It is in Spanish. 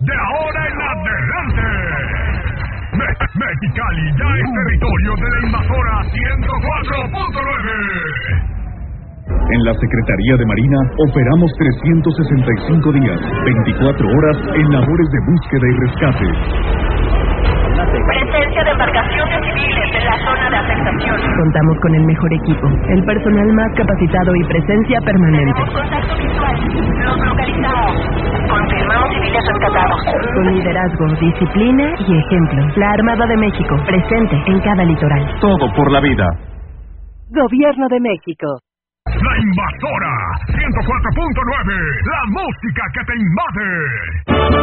de ahora en adelante. Mexicali ya es territorio de la invasora 104.9. En la Secretaría de Marina operamos 365 días, 24 horas en labores de búsqueda y rescate. Presencia de embarcaciones civiles en la zona de afectación. Contamos con el mejor equipo, el personal más capacitado y presencia permanente. Tenemos contacto visual. Los localizamos. Confirmamos civiles rescatados. Con liderazgo, disciplina y ejemplo. La Armada de México, presente en cada litoral. Todo por la vida. Gobierno de México. La invasora 104.9, la música que te invade.